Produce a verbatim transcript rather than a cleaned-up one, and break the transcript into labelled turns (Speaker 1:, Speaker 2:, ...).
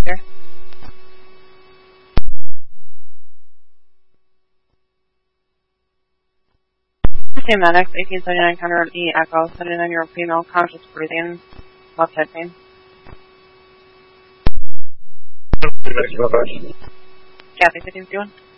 Speaker 1: here. Team Medics, eighteen seventy-nine County Road E, Echo, seventy-nine year old female, conscious breathing, left head pain. Kathy, fifteen fifty-one.